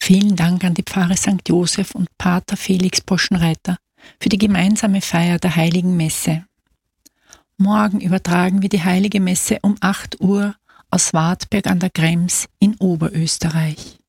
Vielen Dank an die Pfarre St. Joseph und Pater Felix Boschenreiter für die gemeinsame Feier der Heiligen Messe. Morgen übertragen wir die Heilige Messe um 8 Uhr aus Wartberg an der Krems in Oberösterreich.